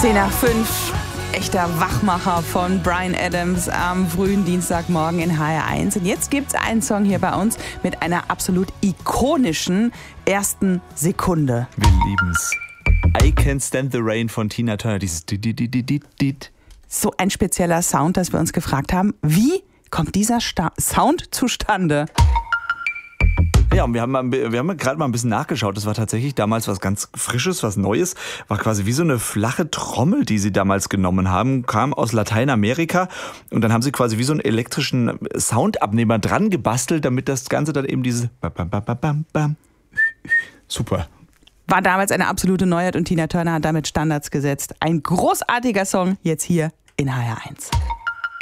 10 nach 5. Echter Wachmacher von Bryan Adams am frühen Dienstagmorgen in HR1. Und jetzt gibt's einen Song hier bei uns mit einer absolut ikonischen ersten Sekunde. Wir lieben's. I Can't Stand the Rain von Tina Turner. Dieses Dit. So ein spezieller Sound, dass wir uns gefragt haben, wie kommt dieser Sound zustande? Ja, und wir haben gerade mal ein bisschen nachgeschaut. Das war tatsächlich damals was ganz Frisches, was Neues. War quasi wie so eine flache Trommel, die sie damals genommen haben. Kam aus Lateinamerika. Und dann haben sie quasi wie so einen elektrischen Soundabnehmer dran gebastelt, damit das Ganze dann eben diese Bam. Super. War damals eine absolute Neuheit und Tina Turner hat damit Standards gesetzt. Ein großartiger Song, jetzt hier in HR1.